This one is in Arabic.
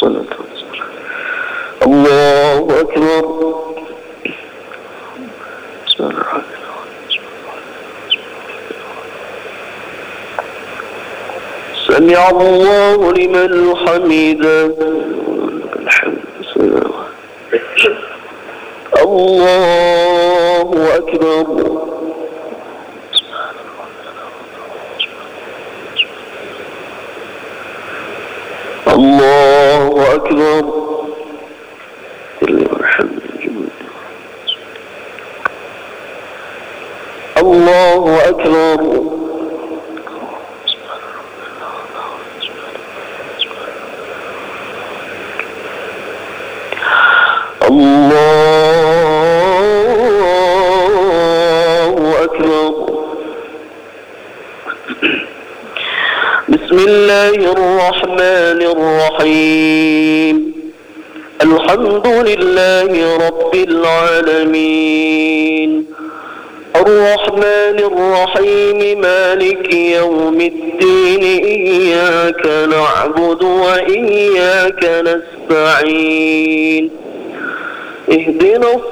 الله أكبر. بسم الله الرحمن الرحيم. سمع الله لمن حمده. الله أكبر. الله أكبر. الله أكبر. الله أكبر. بسم الله الرحمن الرحيم. الحمد لله رب العالمين الرحمن الرحيم مالك يوم الدين إياك نعبد وإياك نستعين اهدنا